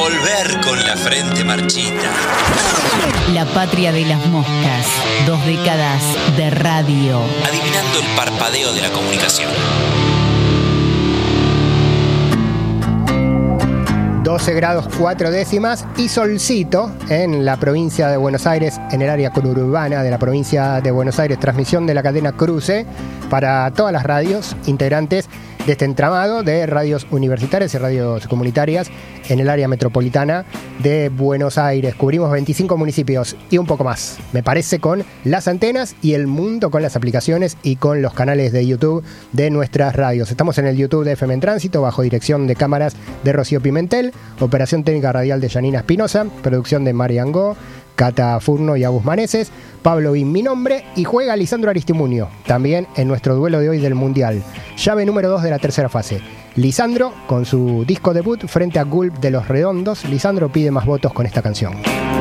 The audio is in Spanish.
volver con la frente marchita. La patria de las moscas, 2 décadas de radio. Adivinando el parpadeo de la comunicación. 12 grados 4 décimas y solcito en la provincia de Buenos Aires, en el área conurbana de la provincia de Buenos Aires. Transmisión de la cadena Cruce para todas las radios integrantes de este entramado de radios universitarias y radios comunitarias en el área metropolitana de Buenos Aires. Cubrimos 25 municipios y un poco más, me parece, con las antenas y el mundo con las aplicaciones y con los canales de YouTube de nuestras radios. Estamos en el YouTube de FM en Tránsito, bajo dirección de cámaras de Rocío Pimentel, operación técnica radial de Janina Espinosa, producción de Marian Go, Cata Furno y Agus Maneses, Pablo Bin, mi nombre, y juega Lisandro Aristimuño, también en nuestro duelo de hoy del Mundial. Llave número 2 de la tercera fase. Lisandro con su disco debut frente a Gulp de los Redondos. Lisandro pide más votos con esta canción.